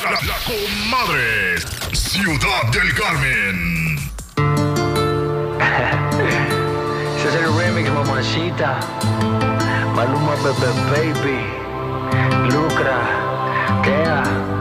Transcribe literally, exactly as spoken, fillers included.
La, la comadre, Ciudad del Carmen. Ese es el remix, mamacita. Maluma, Bebe Baby, Lucra, Kea.